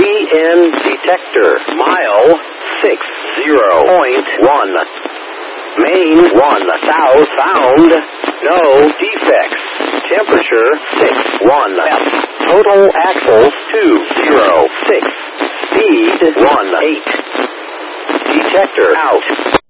EN detector. Mile 60.1. Main 1 south found. No defects. Temperature 61 F. Total axles 206. Speed 18. Detector out.